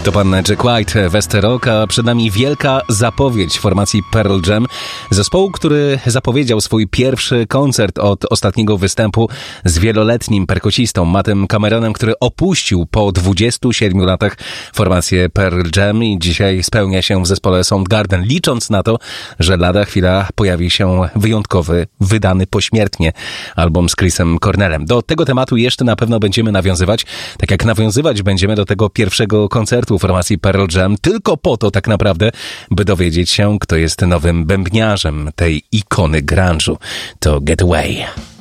To pan Jack White, Westerok, a przed nami wielka zapowiedź formacji Pearl Jam, zespołu, który zapowiedział swój pierwszy koncert od ostatniego występu z wieloletnim perkusistą Mattem Cameronem, który opuścił po 27 latach formację Pearl Jam i dzisiaj spełnia się w zespole Soundgarden, licząc na to, że lada chwila pojawi się wyjątkowy, wydany pośmiertnie album z Chrisem Cornellem. Do tego tematu jeszcze na pewno będziemy nawiązywać, tak jak nawiązywać będziemy do tego pierwszego koncertu formacji Pearl Jam, tylko po to tak naprawdę, by dowiedzieć się, kto jest nowym bębniarzem tej ikony grunge'u. To Get Away.